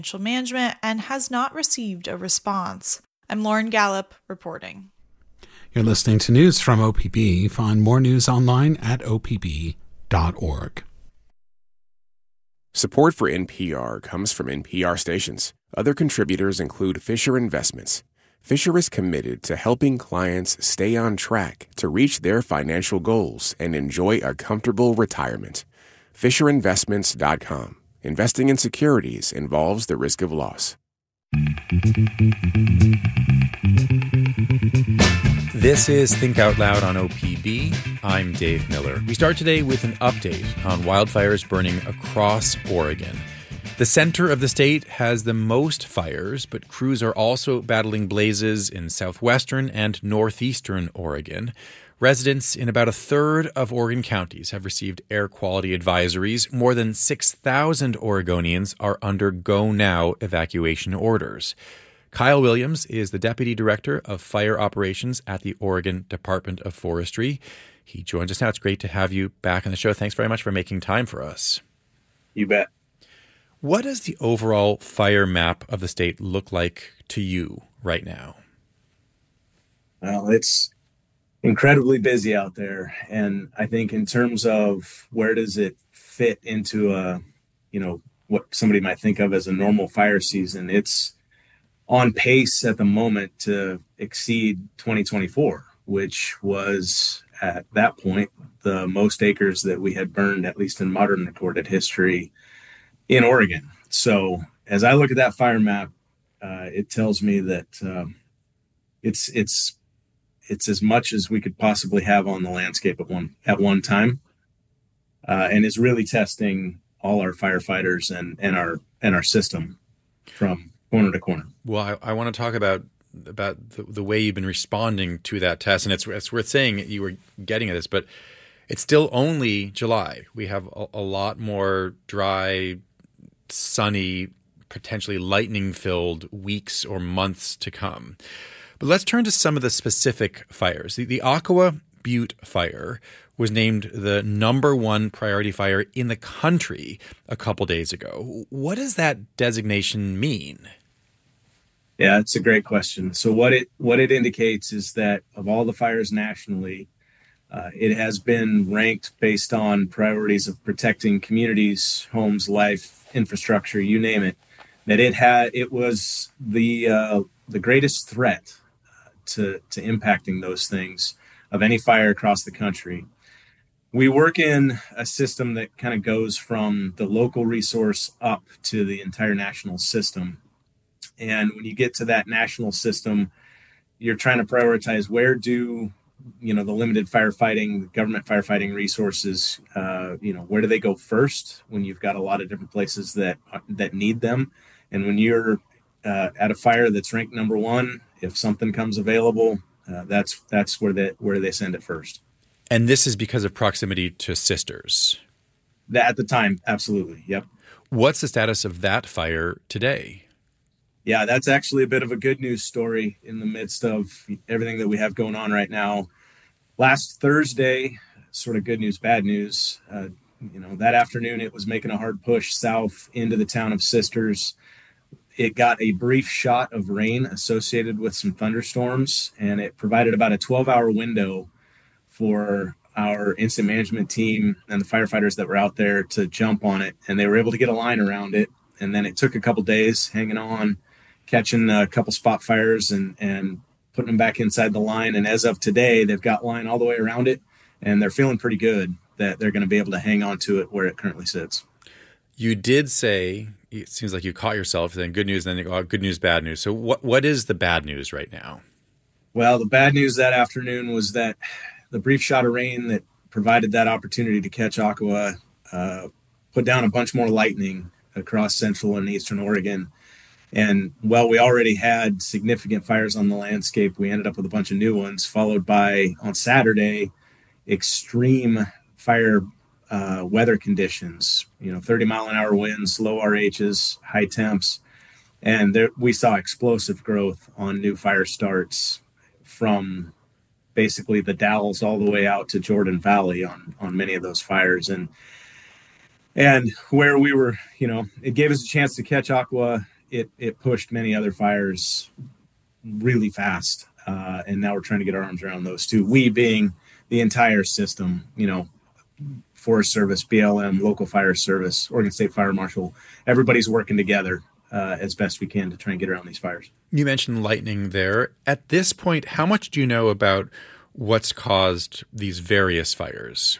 management and has not received a response. I'm Lauren Gallup reporting. You're listening to news from OPB. Find more news online at opb.org. Support for NPR comes from NPR stations. Other contributors include Fisher Investments. Fisher is committed to helping clients stay on track to reach their financial goals and enjoy a comfortable retirement. FisherInvestments.com. Investing in securities involves the risk of loss. This is Think Out Loud on OPB. I'm Dave Miller. We start today with an update on wildfires burning across Oregon. The center of the state has the most fires, but crews are also battling blazes in southwestern and northeastern Oregon. Residents in about a third of Oregon counties have received air quality advisories. More than 6,000 Oregonians are under Go Now evacuation orders. Kyle Williams is the Deputy Director of Fire Operations at the Oregon Department of Forestry. He joins us now. It's great to have you back on the show. Thanks very much for making time for us. You bet. What does the overall fire map of the state look like to you right now? Well, it's incredibly busy out there. And I think in terms of where does it fit into what somebody might think of as a normal fire season, it's on pace at the moment to exceed 2024, which was at that point the most acres that we had burned, at least in modern recorded history, in Oregon. So as I look at that fire map, it tells me that it's as much as we could possibly have on the landscape at one time, and is really testing all our firefighters and our system from corner to corner. Well, I want to talk about the way you've been responding to that test, and it's worth saying you were getting at this, but it's still only July. We have a lot more dry, sunny, potentially lightning-filled weeks or months to come. But let's turn to some of the specific fires. The Aqua Butte fire was named the #1 priority fire in the country a couple days ago. What does that designation mean? Yeah, it's a great question. So what it indicates is that of all the fires nationally, it has been ranked based on priorities of protecting communities, homes, life, infrastructure, you name it. That it was the greatest threat to impacting those things of any fire across the country. We work in a system that kind of goes from the local resource up to the entire national system. And when you get to that national system, you're trying to prioritize where do, the limited firefighting, government firefighting resources, where do they go first when you've got a lot of different places that need them. And when you're at a fire that's ranked #1, if something comes available, that's where they send it first. And this is because of proximity to Sisters. At the time, absolutely. Yep. What's the status of that fire today? Yeah, that's actually a bit of a good news story in the midst of everything that we have going on right now. Last Thursday, sort of good news, bad news. That afternoon, it was making a hard push south into the town of Sisters. It got a brief shot of rain associated with some thunderstorms, and it provided about a 12-hour window for our incident management team and the firefighters that were out there to jump on it, and they were able to get a line around it. And then it took a couple days hanging on, catching a couple spot fires and putting them back inside the line. And as of today, they've got line all the way around it, and they're feeling pretty good that they're going to be able to hang on to it where it currently sits. You did say, it seems like you caught yourself saying good news, then you go, good news, bad news. So what is the bad news right now? Well, the bad news that afternoon was that the brief shot of rain that provided that opportunity to catch Aqua put down a bunch more lightning across central and eastern Oregon. And while we already had significant fires on the landscape, we ended up with a bunch of new ones, followed by, on Saturday, extreme fire weather conditions, 30-mile-an-hour winds, low RHs, high temps. And we saw explosive growth on new fire starts from basically the Dalles all the way out to Jordan Valley on many of those fires. And And where we were, it gave us a chance to catch Aqua. It pushed many other fires really fast. And now we're trying to get our arms around those too. We being the entire system, Forest Service, BLM, local fire service, Oregon State Fire Marshal, everybody's working together as best we can to try and get around these fires. You mentioned lightning there. At this point, how much do you know about what's caused these various fires?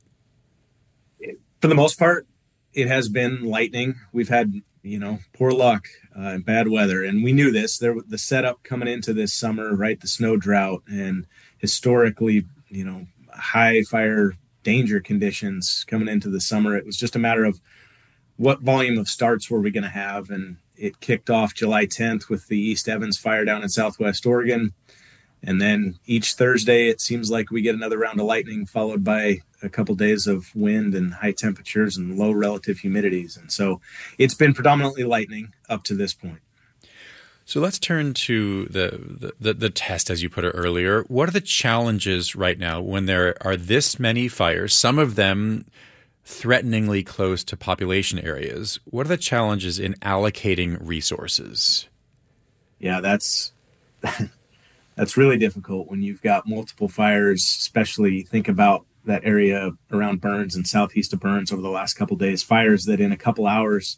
For the most part, it has been lightning. We've had, poor luck and bad weather. And we knew this. The setup coming into this summer, right? The snow drought and historically, high fire danger conditions coming into the summer. It was just a matter of what volume of starts were we going to have. And it kicked off July 10th with the East Evans fire down in Southwest Oregon. And then each Thursday, it seems like we get another round of lightning, followed by a couple days of wind and high temperatures and low relative humidities. And so it's been predominantly lightning up to this point. So let's turn to the test, as you put it earlier. What are the challenges right now when there are this many fires, some of them threateningly close to population areas? What are the challenges in allocating resources? Yeah, that's really difficult when you've got multiple fires, especially think about that area around Burns and southeast of Burns over the last couple of days. Fires that in a couple hours,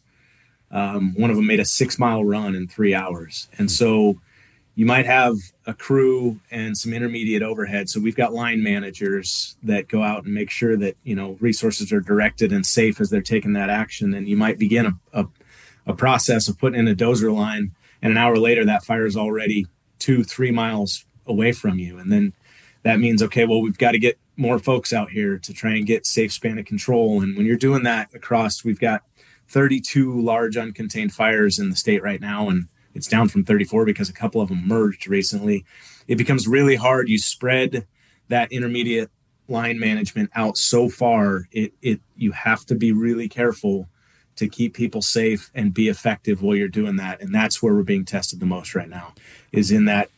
one of them made a 6-mile run in 3 hours. And so you might have a crew and some intermediate overhead. So we've got line managers that go out and make sure that, resources are directed and safe as they're taking that action. And you might begin a process of putting in a dozer line, and an hour later that fire is already 2-3 miles away from you. And then that means, okay, well, we've got to get more folks out here to try and get safe span of control. And when you're doing that across, we've got 32 large uncontained fires in the state right now, and it's down from 34 because a couple of them merged recently. It becomes really hard. You spread that intermediate line management out so far, you have to be really careful to keep people safe and be effective while you're doing that. And that's where we're being tested the most right now, is in that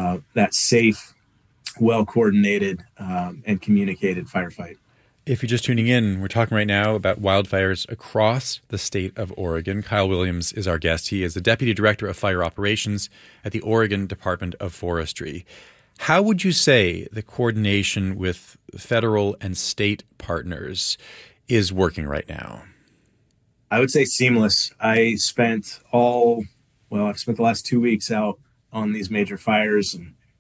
safe, well-coordinated, and communicated firefight. If you're just tuning in, we're talking right now about wildfires across the state of Oregon. Kyle Williams is our guest. He is the Deputy Director of Fire Operations at the Oregon Department of Forestry. How would you say the coordination with federal and state partners is working right now? I would say seamless. I've spent the last 2 weeks out on these major fires,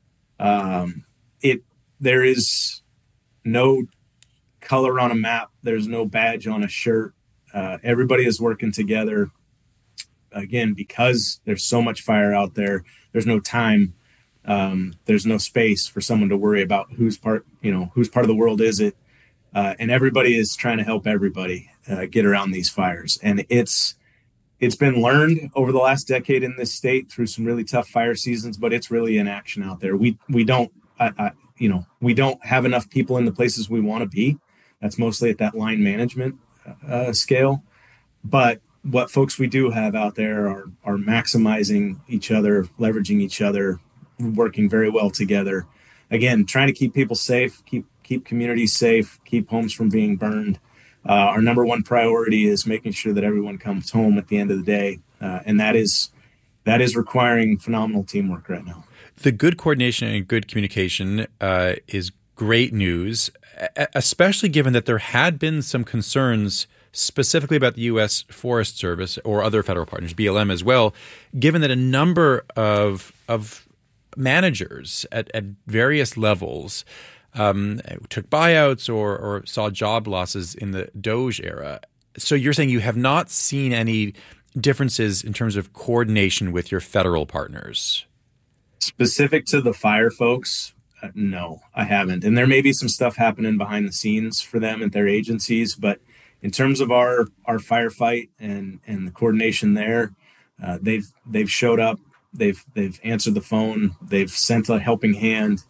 and there is no color on a map. There's no badge on a shirt. Everybody is working together. Again, because there's so much fire out there, there's no time. There's no space for someone to worry about whose part of the world is it. And everybody is trying to help everybody get around these fires. And it's been learned over the last decade in this state through some really tough fire seasons, but it's really in action out there. We don't have enough people in the places we want to be. That's mostly at that line management scale. But what folks we do have out there are maximizing each other, leveraging each other, working very well together. Again, trying to keep people safe, keep communities safe, keep homes from being burned. Our number one priority is making sure that everyone comes home at the end of the day. And that is requiring phenomenal teamwork right now. The good coordination and good communication is great news, especially given that there had been some concerns specifically about the U.S. Forest Service or other federal partners, BLM as well, given that a number of managers at various levels took buyouts or saw job losses in the DOGE era. So you're saying you have not seen any differences in terms of coordination with your federal partners? Specific to the fire folks, no, I haven't. And there may be some stuff happening behind the scenes for them at their agencies, but in terms of our firefight and the coordination there, they've showed up, they've answered the phone, they've sent a helping hand.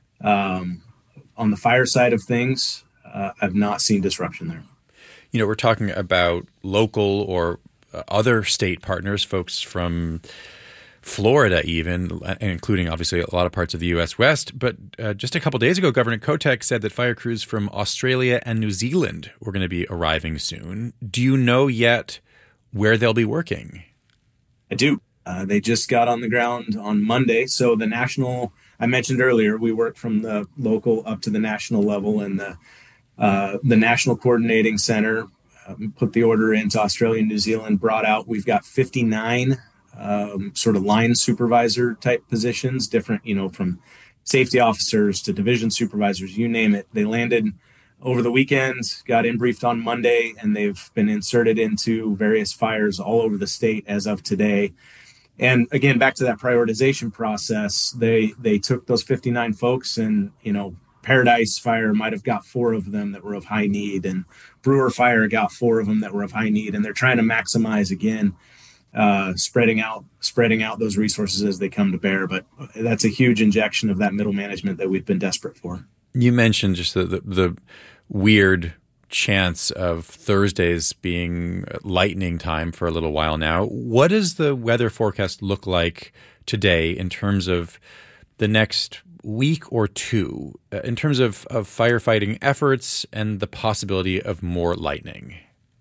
On the fire side of things, I've not seen disruption there. We're talking about local or other state partners, folks from Florida even, including obviously a lot of parts of the U.S. West. But just a couple days ago, Governor Kotek said that fire crews from Australia and New Zealand were going to be arriving soon. Do you know yet where they'll be working? I do. They just got on the ground on Monday. So the national, I mentioned earlier, we work from the local up to the national level, and the National Coordinating Center put the order into Australia and New Zealand, brought out, we've got 59 sort of line supervisor type positions, different, from safety officers to division supervisors, you name it. They landed over the weekend, got in briefed on Monday, and they've been inserted into various fires all over the state as of today. And again, back to that prioritization process, they took those 59 folks and, Paradise Fire might have got 4 of them that were of high need, and Brewer Fire got 4 of them that were of high need. And they're trying to maximize, again, spreading out those resources as they come to bear. But that's a huge injection of that middle management that we've been desperate for. You mentioned just the weird chance of Thursdays being lightning time for a little while now. What does the weather forecast look like today in terms of the next week or two, in terms of firefighting efforts and the possibility of more lightning?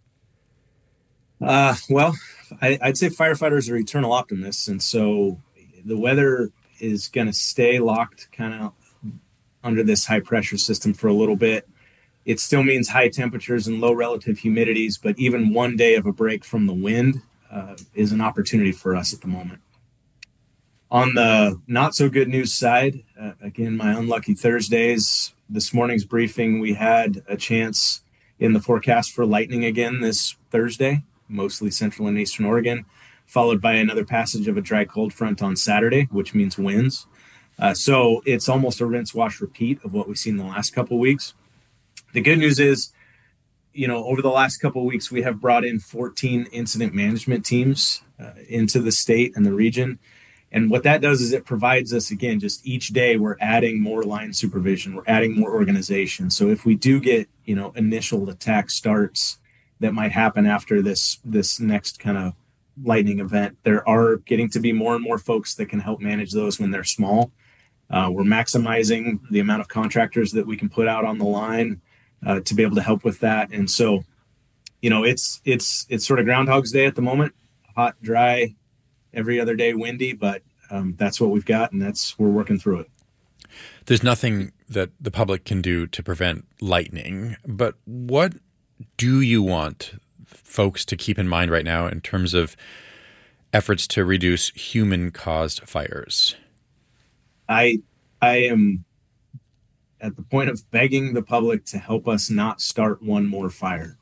Well, I'd say firefighters are eternal optimists. And so the weather is going to stay locked kind of under this high pressure system for a little bit. It still means high temperatures and low relative humidities, but even one day of a break from the wind is an opportunity for us at the moment. On the not so good news side, again, my unlucky Thursdays, this morning's briefing, we had a chance in the forecast for lightning again this Thursday, mostly central and eastern Oregon, followed by another passage of a dry cold front on Saturday, which means winds. So it's almost a rinse, wash, repeat of what we've seen the last couple of weeks. The good news is, over the last couple of weeks, we have brought in 14 incident management teams into the state and the region. And what that does is it provides us, again, just each day we're adding more line supervision, we're adding more organization. So if we do get, initial attack starts that might happen after this next kind of lightning event, there are getting to be more and more folks that can help manage those when they're small. We're maximizing the amount of contractors that we can put out on the line to be able to help with that. And so, it's sort of Groundhog's Day at the moment, hot, dry, every other day windy, but that's what we've got, and we're working through it. There's nothing that the public can do to prevent lightning, but what do you want folks to keep in mind right now in terms of efforts to reduce human-caused fires? I am at the point of begging the public to help us not start one more fire.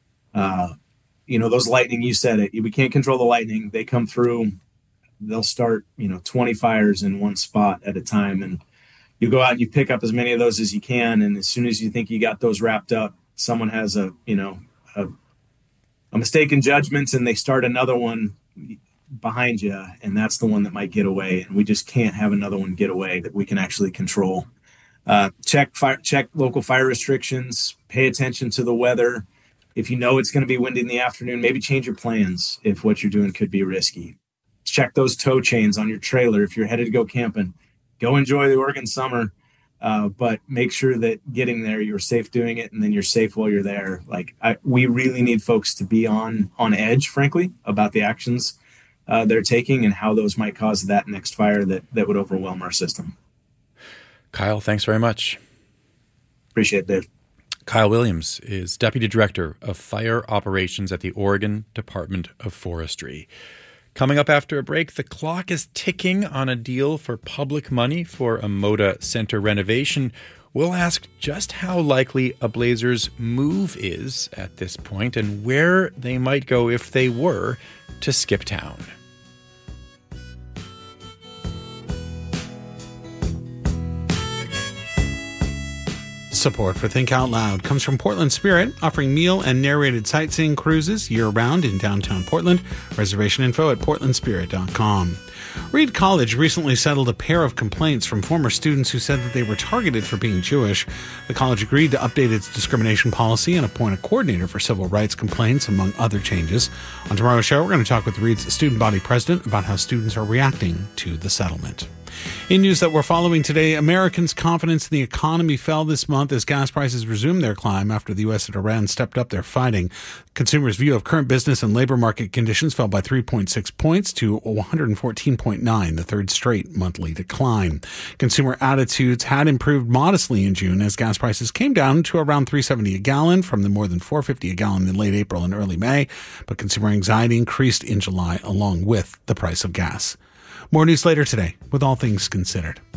Those lightning, you said it, we can't control the lightning. They come through, they'll start, 20 fires in one spot at a time. And you go out and you pick up as many of those as you can. And as soon as you think you got those wrapped up, someone has a mistaken judgment and they start another one behind you. And that's the one that might get away. And we just can't have another one get away that we can actually control. Check local fire restrictions, pay attention to the weather. If you know it's going to be windy in the afternoon, maybe change your plans if what you're doing could be risky. Check those tow chains on your trailer. If you're headed to go camping, go enjoy the Oregon summer, but make sure that getting there, you're safe doing it, and then you're safe while you're there. We really need folks to be on edge, frankly, about the actions they're taking and how those might cause that next fire that would overwhelm our system. Kyle, thanks very much. Appreciate it, Dave. Kyle Williams is Deputy Director of Fire Operations at the Oregon Department of Forestry. Coming up after a break, the clock is ticking on a deal for public money for a Moda Center renovation. We'll ask just how likely a Blazers move is at this point and where they might go if they were to skip town. Support for Think Out Loud comes from Portland Spirit, offering meal and narrated sightseeing cruises year-round in downtown Portland. Reservation info at portlandspirit.com. Reed College recently settled a pair of complaints from former students who said that they were targeted for being Jewish. The college agreed to update its discrimination policy and appoint a coordinator for civil rights complaints, among other changes. On tomorrow's show, we're going to talk with Reed's student body president about how students are reacting to the settlement. In news that we're following today, Americans' confidence in the economy fell this month as gas prices resumed their climb after the U.S. and Iran stepped up their fighting. Consumers' view of current business and labor market conditions fell by 3.6 points to 114.9, the third straight monthly decline. Consumer attitudes had improved modestly in June as gas prices came down to around $3.70 a gallon from the more than $4.50 a gallon in late April and early May, but consumer anxiety increased in July along with the price of gas. More news later today with All Things Considered.